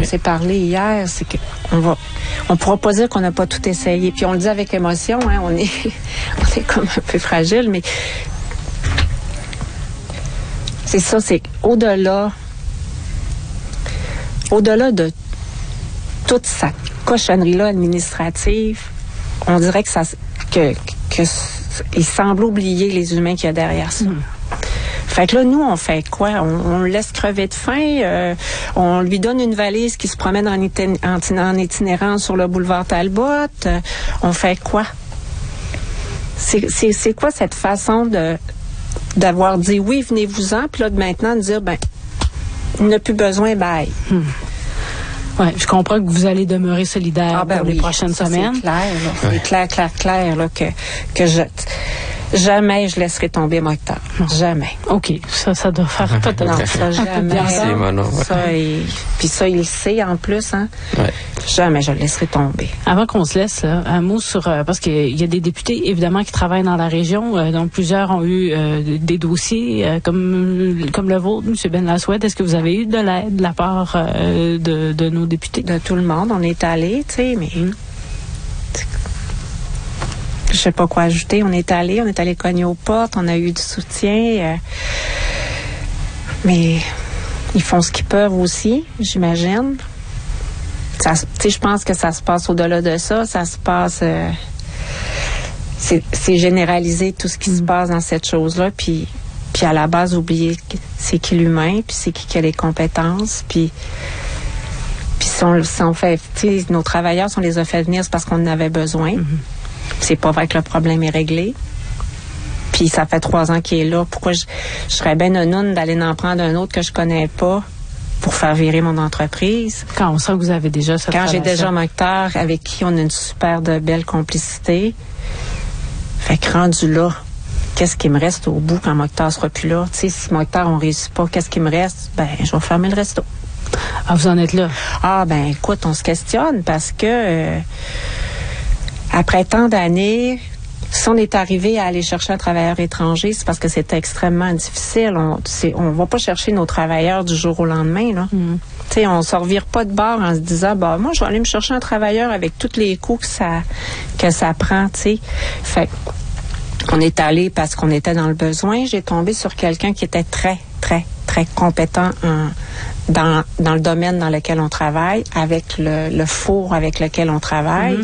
on s'est parlé hier, c'est on pourra pas dire qu'on n'a pas tout essayé. Puis on le dit avec émotion, hein, on est comme un peu fragile, mais c'est ça, c'est au-delà de toute sa cochonnerie-là administrative, on dirait que il semble oublier les humains qu'il y a derrière ça. Fait que là, nous, on fait quoi? On le laisse crever de faim. On lui donne une valise qui se promène en itinérance sur le boulevard Talbot. On fait quoi? C'est quoi cette façon d'avoir dit oui, venez-vous-en, puis là, de maintenant, de dire, il n'a plus besoin, bye. Oui, je comprends que vous allez demeurer solidaire pour les prochaines semaines. C'est clair, là, que jamais je laisserai tomber Mokhtar. Jamais. OK. Ça doit faire peut-être. Non, ça, jamais. Merci, Manon. Puis ça, il le sait en plus, hein. Ouais. Jamais je le laisserai tomber. Avant qu'on se laisse, là, un mot sur... parce qu'il y a des députés, évidemment, qui travaillent dans la région. Donc, plusieurs ont eu des dossiers comme le vôtre, M. Ben Lassouette. Est-ce que vous avez eu de l'aide de la part de nos députés? De tout le monde. On est allés, tu sais, mais... Je sais pas quoi ajouter. On est allé cogner aux portes, on a eu du soutien. Mais ils font ce qu'ils peuvent aussi, j'imagine. Je pense que ça se passe au-delà de ça. Ça se passe... c'est généralisé tout ce qui se passe dans cette chose-là. Puis à la base, oublier c'est qui l'humain, puis c'est qui a les compétences. Puis si on fait... Nos travailleurs, si on les a fait venir, c'est parce qu'on en avait besoin. C'est pas vrai que le problème est réglé. Puis ça fait 3 ans qu'il est là. Pourquoi je serais bien nounoune d'aller en prendre un autre que je connais pas pour faire virer mon entreprise? Quand on sent que vous avez déjà cette relation. J'ai déjà Mokhtar, avec qui on a une super de belle complicité. Fait que rendu là, qu'est-ce qui me reste au bout quand Mokhtar sera plus là? Tu sais, si Mokhtar, on réussit pas, qu'est-ce qui me reste? Je vais fermer le resto. Ah, vous en êtes là? Écoute, on se questionne parce que... après tant d'années, si on est arrivé à aller chercher un travailleur étranger, c'est parce que c'était extrêmement difficile. On va pas chercher nos travailleurs du jour au lendemain, là. Tu sais, on se revire pas de bord en se disant, moi, je vais aller me chercher un travailleur avec tous les coûts que ça prend, tu sais. Fait on est allé parce qu'on était dans le besoin. J'ai tombé sur quelqu'un qui était très, très, très compétent dans le domaine dans lequel on travaille, avec le four avec lequel on travaille.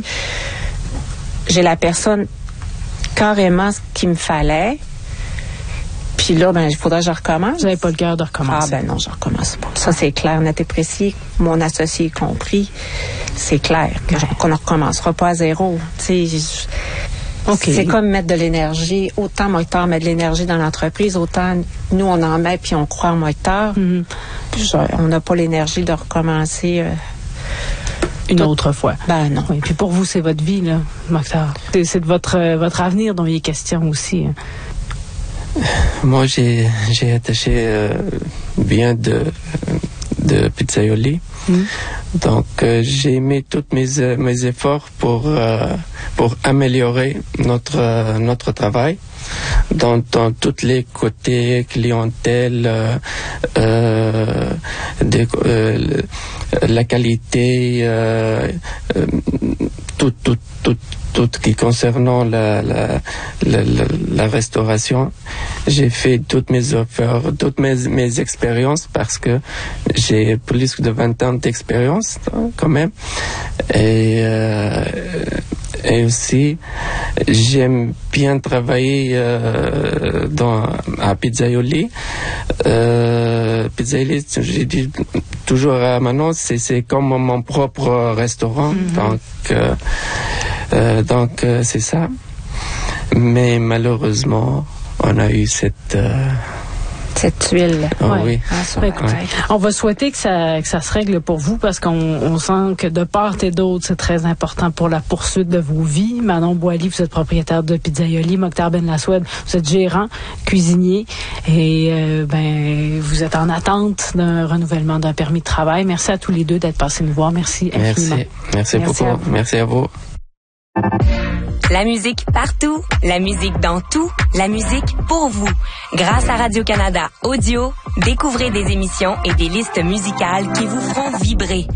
J'ai la personne carrément ce qu'il me fallait. Puis là, il faudrait que je recommence. Vous n'avez pas le cœur de recommencer? Non, je recommence pas. Ça, c'est clair, net et précis. Mon associé compris. C'est clair qu'on ne recommencera pas à zéro. Tu sais, c'est comme mettre de l'énergie. Autant Mokhtar met de l'énergie dans l'entreprise, autant nous, on en met puis on croit en Mokhtar. On n'a pas l'énergie de recommencer... une autre fois. Non. Oui, puis pour vous, c'est votre vie, là, Mokhtar. C'est de votre avenir dont il est question aussi. Moi, j'ai attaché bien de Pizzaioli. Donc, j'ai mis tous mes efforts pour améliorer notre travail dans tous les côtés, clientèle, la qualité, tout qui concernant la restauration. J'ai fait toutes mes offres, toutes mes expériences parce que j'ai plus de 20 ans d'expérience quand même. Et aussi, j'aime bien travailler à Pizzaioli. Pizzaioli, j'ai dit toujours à Manon, c'est comme mon propre restaurant. Donc, c'est ça. Mais malheureusement, on a eu cette tuile. Oui. On va souhaiter que ça se règle pour vous parce qu'on sent que de part et d'autre, c'est très important pour la poursuite de vos vies. Manon Boily, vous êtes propriétaire de Pizzaioli. Mokhtar Ben Lassoued, vous êtes gérant, cuisinier et vous êtes en attente d'un renouvellement d'un permis de travail. Merci à tous les deux d'être passés nous voir. Merci infiniment. Merci beaucoup. Merci à vous. La musique partout, la musique dans tout, la musique pour vous. Grâce à Radio-Canada Audio, découvrez des émissions et des listes musicales qui vous feront vibrer.